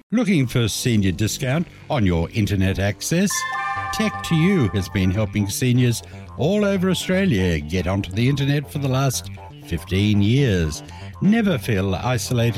Looking for senior discount on your internet access? Tech2U has been helping seniors all over Australia get onto the internet for the last 15 years. Never feel isolated